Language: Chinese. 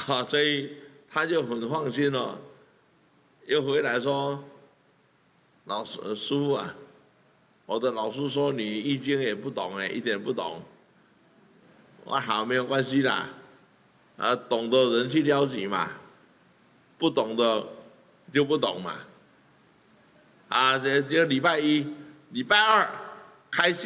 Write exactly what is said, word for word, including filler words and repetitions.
啊，所以他就很放心了，又回来说，老师师傅啊，我的老师说你易经也不懂哎，一点不懂。我好，没有关系啦，啊，懂的人去了解嘛，不懂的就不懂嘛。啊，这这礼拜一、礼拜二开心。